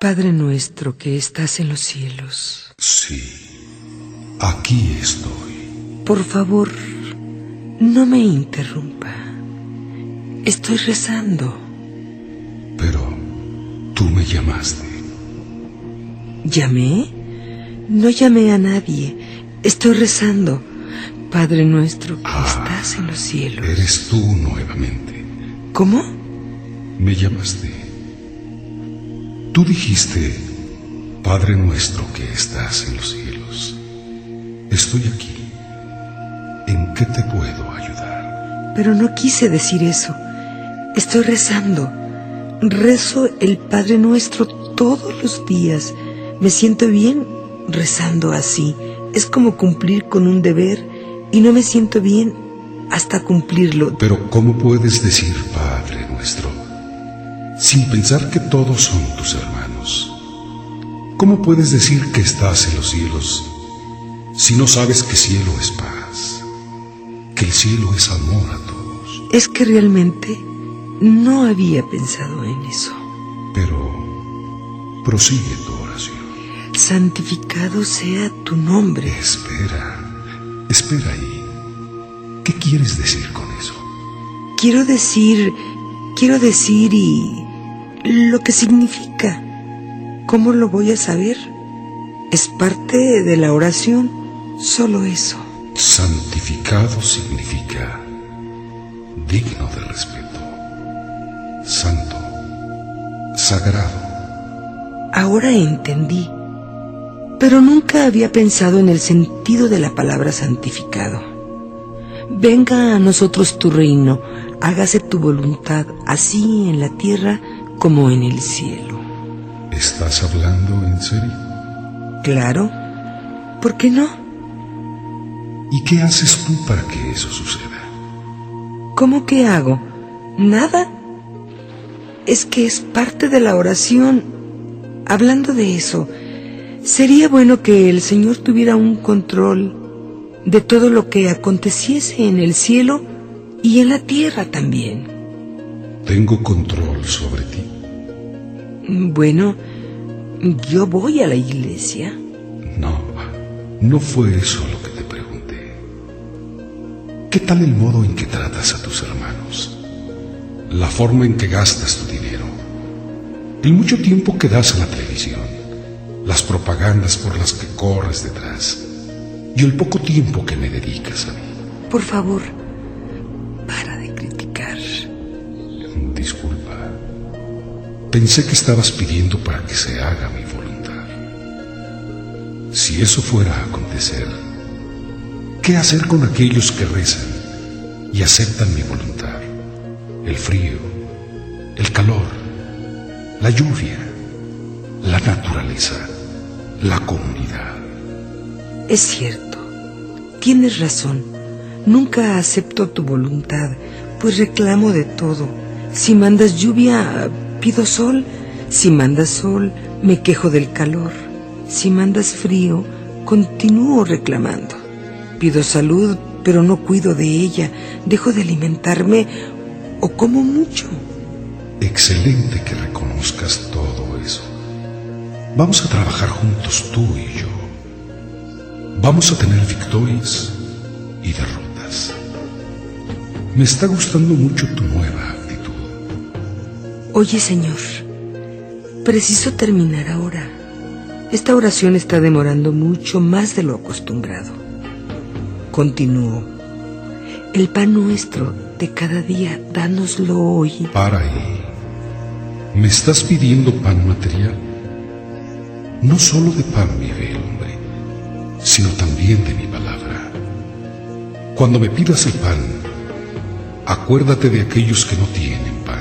Padre nuestro que estás en los cielos. Sí, aquí estoy. Por favor, no me interrumpa. Estoy rezando. Pero tú me llamaste. ¿Llamé? No llamé a nadie. Estoy rezando. Padre nuestro que estás en los cielos. Eres tú nuevamente. ¿Cómo? Me llamaste. Tú dijiste, Padre nuestro que estás en los cielos. Estoy aquí. ¿En qué te puedo ayudar? Pero no quise decir eso. Estoy rezando. Rezo el Padre Nuestro todos los días. Me siento bien rezando así. Es como cumplir con un deber y no me siento bien hasta cumplirlo. Pero ¿cómo puedes decir Padre Nuestro sin pensar que todos son tus hermanos? ¿Cómo puedes decir que estás en los cielos si no sabes que cielo es paz, que el cielo es amor a todos? Es que realmente no había pensado en eso. Pero prosigue tu oración. Santificado sea tu nombre. Espera ahí. ¿Qué quieres decir con eso? Quiero decir y lo que significa. ¿Cómo lo voy a saber? Es parte de la oración, solo eso. Santificado significa digno de respeto, santo, sagrado. Ahora entendí, pero nunca había pensado en el sentido de la palabra santificado. Venga a nosotros tu reino, hágase tu voluntad, así en la tierra como en el cielo. ¿Estás hablando en serio? Claro, ¿por qué no? ¿Y qué haces tú para que eso suceda? ¿Cómo que hago? ¿Nada? Es que es parte de la oración. Hablando de eso, sería bueno que el Señor tuviera un control de todo lo que aconteciese en el cielo y en la tierra también. ¿Tengo control sobre ti? Bueno, yo voy a la iglesia. No fue eso lo que te pregunté. ¿Qué tal el modo en que tratas a tus hermanos? La forma en que gastas tu dinero, el mucho tiempo que das a la televisión, las propagandas por las que corres detrás y el poco tiempo que me dedicas a mí. Por favor, para de criticar. Disculpa. Pensé que estabas pidiendo para que se haga mi voluntad. Si eso fuera a acontecer, ¿qué hacer con aquellos que rezan y aceptan mi voluntad? El frío, el calor, la lluvia, la naturaleza, la comunidad. Es cierto, tienes razón. Nunca acepto tu voluntad, pues reclamo de todo. Si mandas lluvia, pido sol. Si mandas sol, me quejo del calor. Si mandas frío, continúo reclamando. Pido salud, pero no cuido de ella. Dejo de alimentarme o como mucho. Excelente que reconozcas todo eso. Vamos a trabajar juntos tú y yo. Vamos a tener victorias y derrotas. Me está gustando mucho tu nueva actitud. Oye, Señor, preciso terminar ahora. Esta oración está demorando mucho más de lo acostumbrado. Continúo. El pan nuestro de cada día, dánoslo hoy. Para ahí. ¿Me estás pidiendo pan material? No solo de pan vive el hombre, sino también de mi palabra. Cuando me pidas el pan, acuérdate de aquellos que no tienen pan